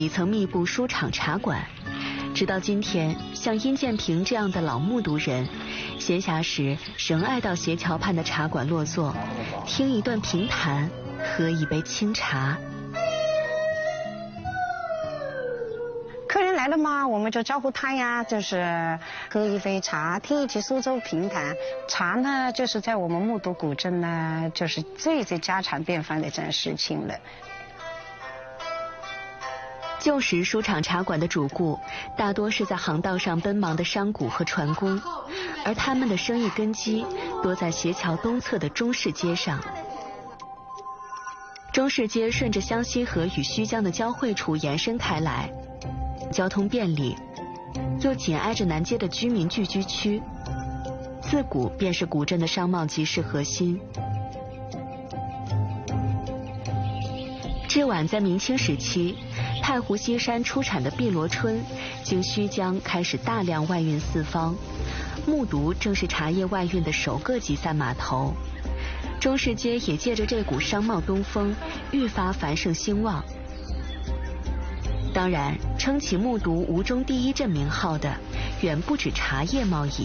曾密布书场茶馆。直到今天，像殷建平这样的老目读人，闲暇时仍爱到斜桥畔的茶馆落座，听一段评弹，喝一杯清茶。 客人来了嘛，我们就招呼他呀，就是喝一杯茶，听一曲苏州评弹。茶呢，就是在我们目读古镇呢，就是最家常便饭的一件事情了。 旧时书场茶馆的主顾大多是在航道上奔忙的商贾和船工，而他们的生意根基多在斜桥东侧的中市街上。中市街顺着湘西河与胥江的交汇处延伸开来，交通便利，又紧挨着南街的居民聚居区，自古便是古镇的商贸集市核心。至晚在明清时期，太湖西山出产的碧螺春经胥江开始大量外运四方，目读正是茶叶外运的首个集散码头。中市街也借着这股商贸东风愈发繁盛兴旺。当然，撑起目读吴中第一镇名号的远不止茶叶贸易。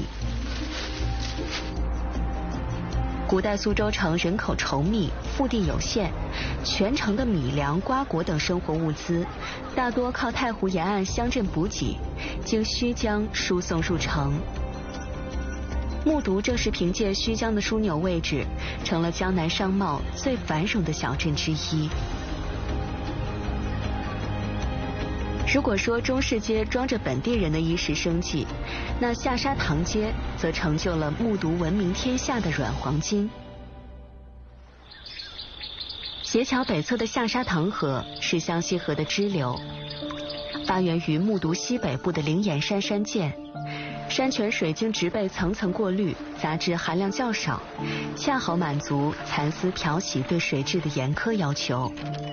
古代苏州城人口稠密，腹地有限，全城的米粮、瓜果等生活物资大多靠太湖沿岸乡镇补给，经胥江输送入城。目读正是凭借胥江的枢纽位置，成了江南商贸最繁荣的小镇之一。如果说中市街装着本地人的衣食生计，那下沙塘街则成就了目读闻名天下的软黄金。斜桥北侧的下沙塘河是湘西河的支流，发源于目读西北部的灵岩山山涧，山泉水经植被层层过滤，杂质含量较少，恰好满足蚕丝漂洗对水质的严苛要求。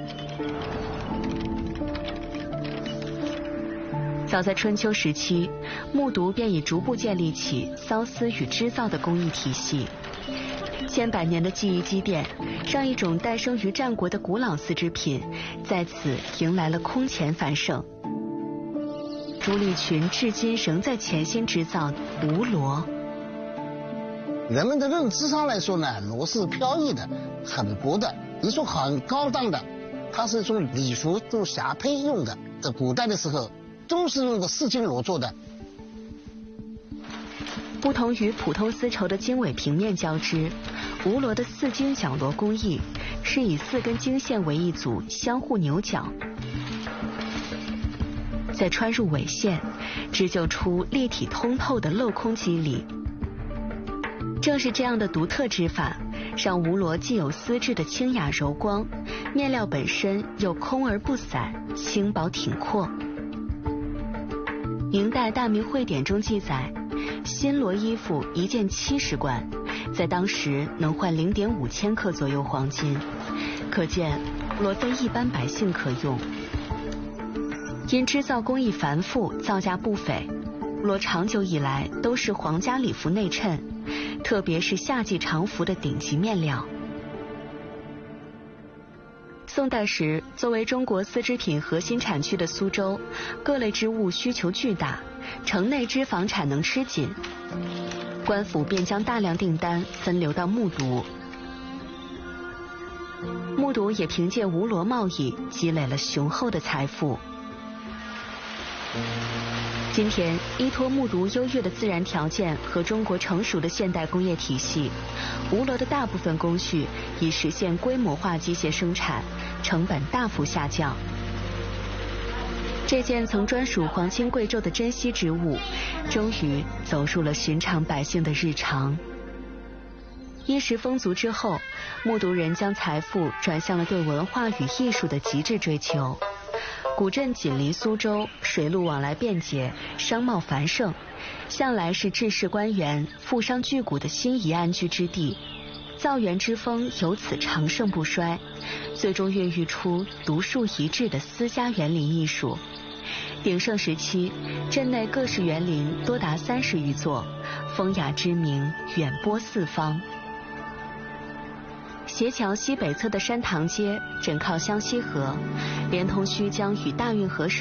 早在春秋时期，目读便已逐步建立起缫丝与织造的工艺体系。千百年的技艺积淀，让一种诞生于战国的古老丝织品，在此迎来了空前繁盛。朱立群至今仍在潜心织造吴罗。 人们的认知上来说呢，罗是飘逸的、很薄的，一种很高档的，它是一种礼服、做霞帔用的。在古代的时候，都是用的丝巾罗做的。 不同于普通丝绸的经纬平面交织，吴罗的四经绞罗工艺是以4根经线为一组，相互扭绞，再穿入纬线，织就出立体通透的镂空肌理。正是这样的独特织法，让吴罗既有丝质的清雅柔光，面料本身又空而不散，轻薄挺阔。明代《大明会典》中记载，新罗衣服一件70贯，在当时能换0.5千克左右黄金，可见罗非一般百姓可用。因织造工艺繁复，造价不菲，罗长久以来都是皇家礼服内衬，特别是夏季常服的顶级面料。宋代时，作为中国丝织品核心产区的苏州，各类织物需求巨大，城内织坊产能吃紧，官府便将大量订单分流到目读。目读也凭借吴罗贸易积累了雄厚的财富。今天，依托目读优越的自然条件和中国成熟的现代工业体系，吴罗的大部分工序已实现规模化机械生产，成本大幅下降。这件曾专属皇亲贵胄的珍稀之物，终于走入了寻常百姓的日常。衣食丰足之后，目读人将财富转向了对文化与艺术的极致追求。古镇紧邻苏州，水陆往来便捷，商贸繁盛，向来是治世官员、富商巨贾的心仪安居之地。造园之风由此长盛不衰，最终孕育出独树一帜的私家园林艺术。鼎盛时期，镇内各式园林多达30余座，风雅之名远播四方。 斜桥西北侧的山塘街，整靠湘西河，连通胥江与大运河水。